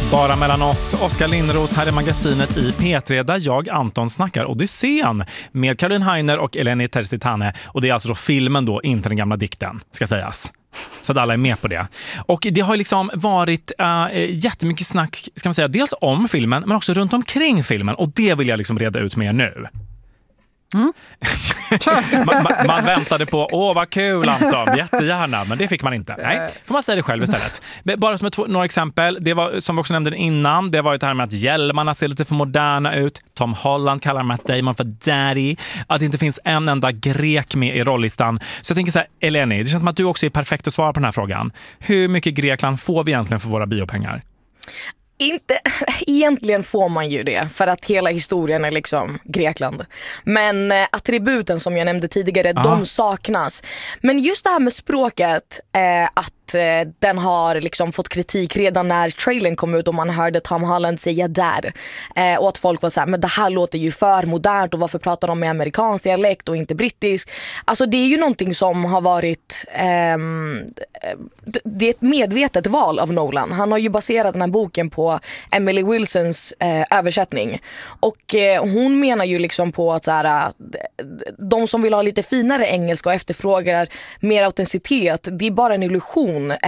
Bara mellan oss, Oskar Lindros här i magasinet i P3 där jag, Anton, snackar Odysseen med Caroline Heiner och Eleni Terzitane. Och det är alltså då filmen då, inte den gamla dikten, ska sägas. Så att alla är med på det. Och det har liksom varit jättemycket snack, ska man säga, dels om filmen men också runt omkring filmen. Och det vill jag liksom reda ut med er nu. Mm. man väntade på, vad kul Anton, jättegärna, men det fick man inte. Nej, får man säga det själv istället. Bara som några exempel, det var, som vi också nämnde innan, det var ju det här med att hjälmarna ser lite för moderna ut. Tom Holland kallar Matt Damon för daddy. Att det inte finns en enda grek med i rollistan. Så jag tänker så här, Eleni, det känns som att du också är perfekt att svara på den här frågan. Hur mycket Grekland får vi egentligen för våra biopengar? Inte, egentligen får man ju det för att hela historien är liksom Grekland. Men attributen som jag nämnde tidigare, de saknas. Men just det här med språket, att den har liksom fått kritik redan när trailern kom ut och man hörde Tom Holland säga där. Och att folk var så här, men det här låter ju för modernt och varför pratar de med amerikansk dialekt och inte brittisk? Alltså det är ju någonting som har varit det är ett medvetet val av Nolan. Han har ju baserat den här boken på Emily Wilsons översättning. Och hon menar ju liksom på att så här, de som vill ha lite finare engelska och efterfrågar mer autenticitet, det är bara en illusion